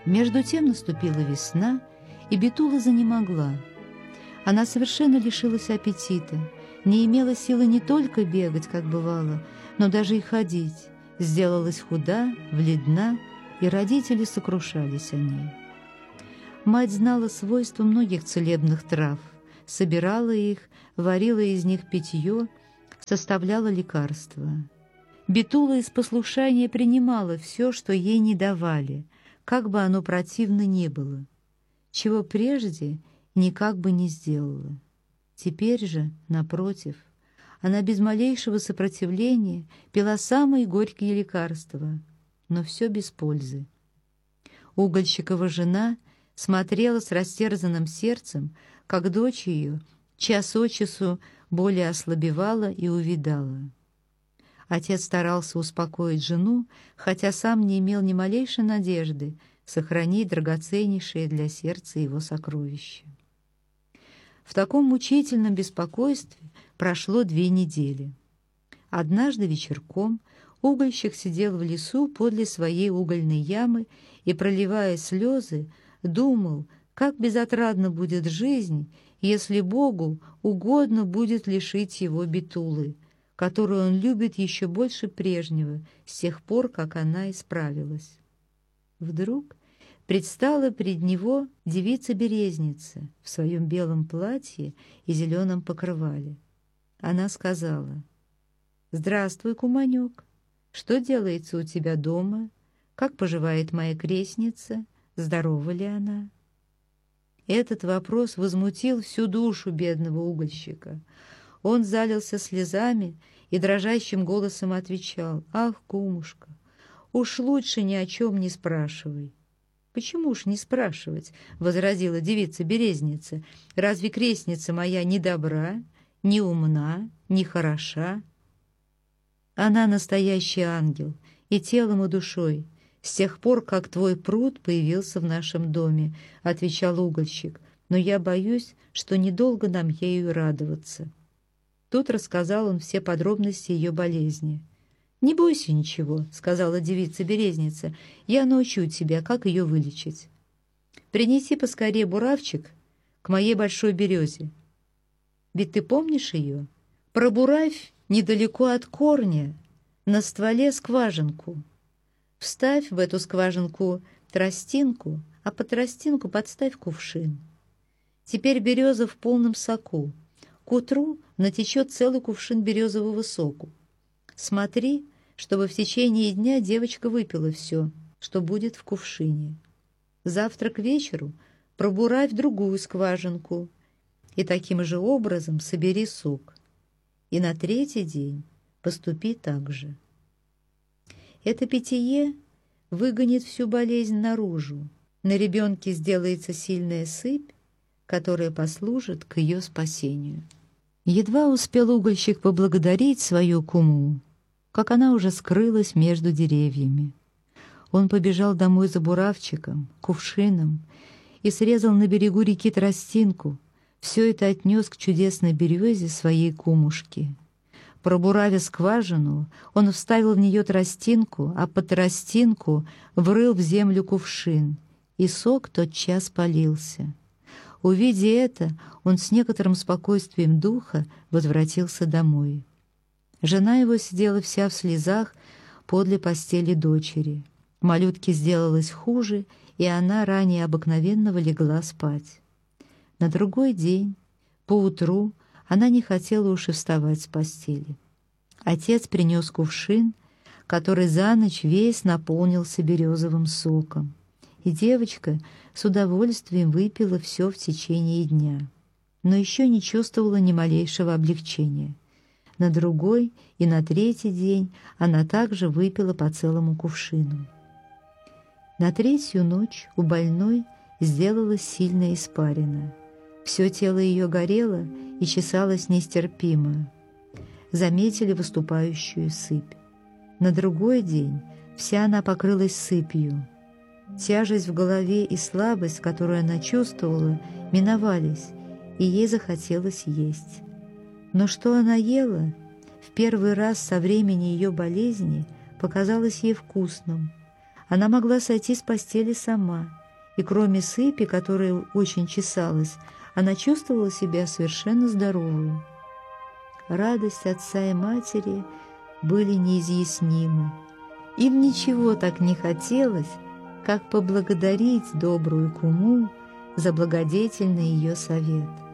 Между тем наступила весна, и Битула занемогла. Она совершенно лишилась аппетита, не имела силы не только бегать, как бывало, но даже и ходить, сделалась худа, бледна, и родители сокрушались о ней. Мать знала свойства многих целебных трав, собирала их, варила из них питье, составляла лекарства. Битула из послушания принимала все, что ей не давали, как бы оно противно ни было, чего прежде никак бы не сделала. Теперь же, напротив, она без малейшего сопротивления пила самые горькие лекарства, но все без пользы. Угольщикова жена смотрела с растерзанным сердцем, как дочь ее час от часу более ослабевала и увядала. Отец старался успокоить жену, хотя сам не имел ни малейшей надежды сохранить драгоценнейшее для сердца его сокровище. В таком мучительном беспокойстве прошло 2 недели. Однажды вечерком угольщик сидел в лесу подле своей угольной ямы и, проливая слезы, думал, как безотрадна будет жизнь, если Богу угодно будет лишить его Битулы, которую он любит еще больше прежнего, с тех пор, как она исправилась. Вдруг предстала пред него девица-березница в своем белом платье и зеленом покрывале. Она сказала: «Здравствуй, куманек, что делается у тебя дома? Как поживает моя крестница? Здорова ли она?» Этот вопрос возмутил всю душу бедного угольщика. Он залился слезами и дрожащим голосом отвечал: «Ах, кумушка, уж лучше ни о чем не спрашивай». «Почему уж не спрашивать?» — возразила девица-березница. «Разве крестница моя не добра, не умна, не хороша?» «Она настоящий ангел, и телом, и душой, с тех пор, как твой пруд появился в нашем доме», — отвечал угольщик. «Но я боюсь, что недолго нам ею радоваться». Тут рассказал он все подробности ее болезни. «Не бойся ничего», — сказала девица-березница, — «я научу тебя, как ее вылечить. Принеси поскорее буравчик к моей большой березе. Ведь ты помнишь ее? Пробуравь недалеко от корня, на стволе скважинку. Вставь в эту скважинку тростинку, а под тростинку подставь кувшин. Теперь береза в полном соку. К утру натечет целый кувшин березового соку. Смотри, чтобы в течение дня девочка выпила все, что будет в кувшине. Завтра к вечеру пробуравь другую скважинку и таким же образом собери сок. И на 3-й день поступи так же. Это питье выгонит всю болезнь наружу. На ребенке сделается сильная сыпь, которая послужит к ее спасению». Едва успел угольщик поблагодарить свою куму, как она уже скрылась между деревьями. Он побежал домой за буравчиком, кувшином и срезал на берегу реки тростинку. Все это отнес к чудесной березе своей кумушки. Пробуравя скважину, он вставил в нее тростинку, а под тростинку врыл в землю кувшин, и сок тотчас полился. Увидя это, он с некоторым спокойствием духа возвратился домой. Жена его сидела вся в слезах подле постели дочери. Малютке сделалось хуже, и она ранее обыкновенного легла спать. На другой день, поутру, она не хотела уж и вставать с постели. Отец принес кувшин, который за ночь весь наполнился березовым соком, и девочка с удовольствием выпила все в течение дня, но еще не чувствовала ни малейшего облегчения. На другой и на 3-й день она также выпила по целому кувшину. На 3-ю ночь у больной сделалась сильная испарина. Все тело ее горело и чесалось нестерпимо. Заметили выступающую сыпь. На другой день вся она покрылась сыпью. Тяжесть в голове и слабость, которую она чувствовала, миновались, и ей захотелось есть. Но что она ела, в первый раз со времени ее болезни показалось ей вкусным. Она могла сойти с постели сама, и кроме сыпи, которая очень чесалась, она чувствовала себя совершенно здоровую. Радость отца и матери были неизъяснимы. Им ничего так не хотелось, как поблагодарить добрую куму за благодетельный ее совет.